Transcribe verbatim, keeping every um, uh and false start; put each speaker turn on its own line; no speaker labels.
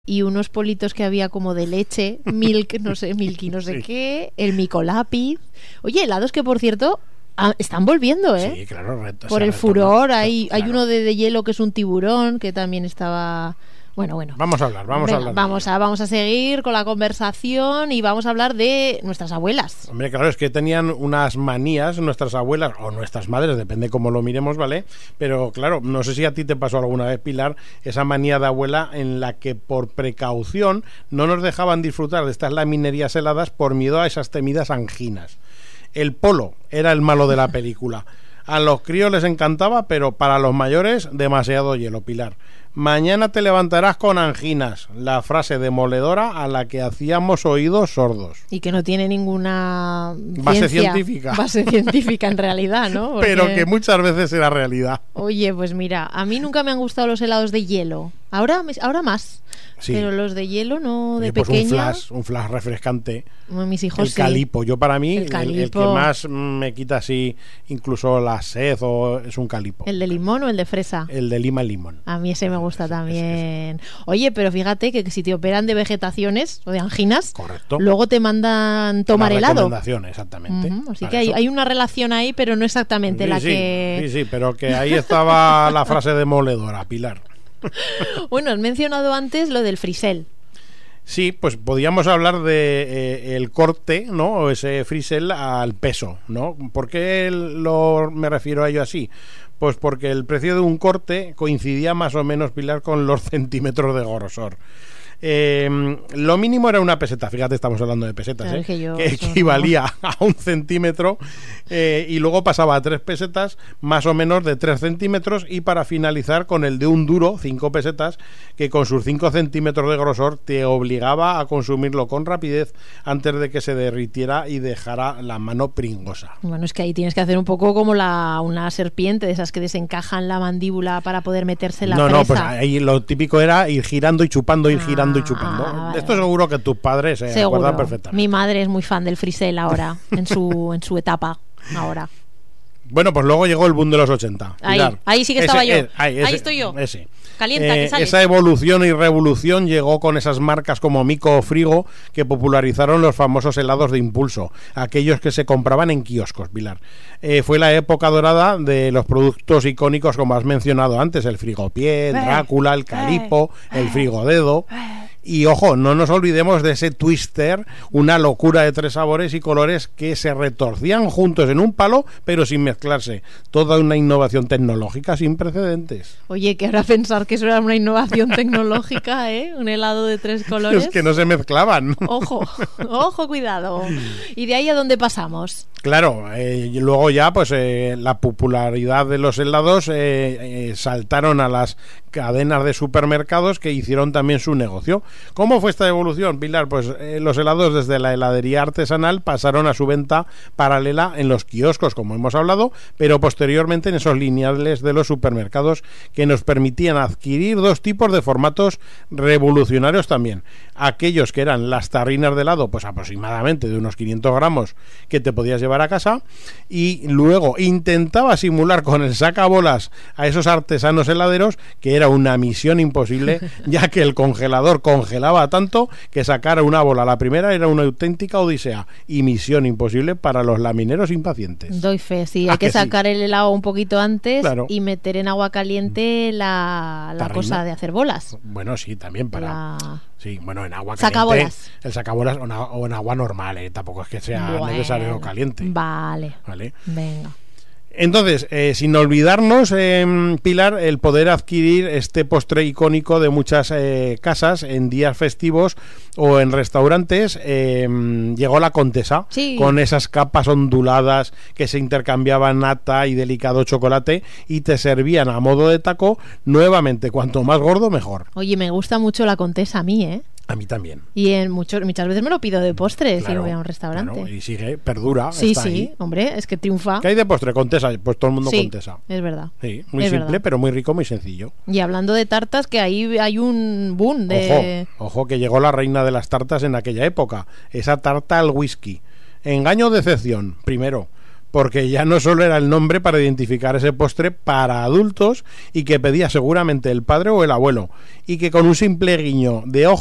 y unos politos que había como de leche, milk, no sé, milky no sé sí. qué, el micolápiz. Oye, helados que por cierto ah, están volviendo, ¿eh?
Sí, claro, reto,
por el furor,
retorno,
hay,
claro.
hay uno de, de hielo que es un tiburón, que también estaba... Bueno, bueno.
Vamos a hablar, vamos
Venga,
a hablar.
Vamos a, vamos a seguir con la conversación y vamos a hablar de nuestras abuelas.
Hombre, claro, es que tenían unas manías nuestras abuelas o nuestras madres, depende cómo lo miremos, ¿vale? Pero claro, no sé si a ti te pasó alguna vez, Pilar, esa manía de abuela en la que por precaución no nos dejaban disfrutar de estas laminerías heladas por miedo a esas temidas anginas. El polo era el malo de la película. A los críos les encantaba, pero para los mayores demasiado hielo, Pilar. Mañana te levantarás con anginas, la frase demoledora a la que hacíamos oídos sordos.
Y que no tiene ninguna
base
ciencia,
científica.
Base científica en realidad, ¿no? Porque...
Pero que muchas veces era realidad.
Oye, pues mira, a mí nunca me han gustado los helados de hielo. Ahora, ahora más.
Sí.
Pero los de hielo no, de
Oye, pues
pequeña.
Un flash, un flash refrescante.
Mis hijos
el
sí.
calipo. Yo para mí,
el,
el, el que más me quita así, incluso la sed, o es un calipo.
¿El de limón o el de fresa?
El de lima limón.
A mí ese me gusta también. Sí, sí, sí. Oye, pero fíjate que si te operan de vegetaciones o de anginas,
correcto,
luego te mandan tomar helado.
Recomendación, exactamente.
Uh-huh. Así que hay, hay una relación ahí, pero no exactamente
sí,
la
sí,
que...
Sí, sí, pero que ahí estaba la frase demoledora, Pilar.
Bueno, has mencionado antes lo del frisel.
Sí, pues podíamos hablar de eh, el corte, ¿no? O ese frisel al peso, ¿no? ¿Por qué lo, me refiero a ello así? Pues porque el precio de un corte coincidía más o menos, Pilar, con los centímetros de grosor. Eh, lo mínimo era una peseta, fíjate, estamos hablando de pesetas,
claro,
¿eh?
que, yo,
que equivalía no. a un centímetro, eh, y luego pasaba a tres pesetas, más o menos de tres centímetros, y para finalizar con el de un duro, cinco pesetas, que con sus cinco centímetros de grosor te obligaba a consumirlo con rapidez antes de que se derritiera y dejara la mano pringosa.
Bueno, es que ahí tienes que hacer un poco como la una serpiente, de esas que desencajan la mandíbula para poder meterse la
no,
presa.
No, pues ahí lo típico era ir girando y chupando, ir ah. girando y chupando.
Ah, vale.
Esto seguro que tus padres se eh, acuerdan perfectamente.
Mi madre es muy fan del frisel ahora, en su en su etapa ahora.
Bueno, pues luego llegó el boom de los ochenta.
Ahí, ahí sí que estaba
ese,
yo.
Es, ahí, ese,
ahí estoy yo.
Ese.
Calienta,
eh,
que sale.
Esa evolución y revolución llegó con esas marcas como Mico o Frigo, que popularizaron los famosos helados de impulso, aquellos que se compraban en kioscos, Pilar. Eh, fue la época dorada de los productos icónicos, como has mencionado antes, el Frigopié, el Drácula, el Calipo, el Frigodedo. Y ojo, no nos olvidemos de ese Twister, una locura de tres sabores y colores que se retorcían juntos en un palo, pero sin mezclarse. Toda una innovación tecnológica sin precedentes.
Oye, que ahora pensar que eso era una innovación tecnológica, ¿eh? Un helado de tres colores.
Es que no se mezclaban.
Ojo, ojo, cuidado. ¿Y de ahí a dónde pasamos?
Claro, eh, y luego ya pues eh, la popularidad de los helados eh, eh, saltaron a las cadenas de supermercados, que hicieron también su negocio. ¿Cómo fue esta evolución, Pilar? Pues eh, los helados desde la heladería artesanal pasaron a su venta paralela en los kioscos, como hemos hablado, pero posteriormente en esos lineales de los supermercados, que nos permitían adquirir dos tipos de formatos revolucionarios también. Aquellos que eran las tarrinas de helado, pues aproximadamente de unos quinientos gramos, que te podías llevar a casa, y luego intentaba simular con el sacabolas a esos artesanos heladeros, que era una misión imposible, ya que el congelador congelaba tanto que sacar una bola a la primera era una auténtica odisea, y misión imposible para los lamineros impacientes.
Doy fe, sí, hay que, que sacar sí? el helado un poquito antes, claro, y meter en agua caliente la, la cosa de hacer bolas.
Bueno, sí, también para... La... Sí, bueno, en agua caliente.
Sacabolas.
El sacabolas o, na, o en agua normal, ¿eh? Tampoco es que sea bueno, necesario caliente.
Vale.
Vale.
Venga.
Entonces, eh, sin olvidarnos, eh, Pilar, el poder adquirir este postre icónico de muchas eh, casas en días festivos o en restaurantes, eh, llegó la Contesa,
sí,
con esas capas onduladas que se intercambiaban nata y delicado chocolate y te servían a modo de taco, nuevamente, cuanto más gordo mejor.
Oye, me gusta mucho la Contesa a mí, ¿eh?
A mí también.
Y en muchos, muchas veces me lo pido de postre,
claro,
si voy a un restaurante.
Claro, y sigue, perdura.
Sí,
está
sí,
ahí.
Hombre, es que triunfa.
¿Qué hay de postre? Contesa, pues todo el mundo
sí,
Contesa.
Es verdad.
Sí, muy
es
simple,
verdad.
Pero muy rico, muy sencillo.
Y hablando de tartas, que ahí hay un boom de...
Ojo, ojo, que llegó la reina de las tartas en aquella época. Esa tarta al whisky. Engaño o decepción, primero. porque ya no solo era el nombre para identificar ese postre para adultos y que pedía seguramente el padre o el abuelo, y que con un simple guiño de ojo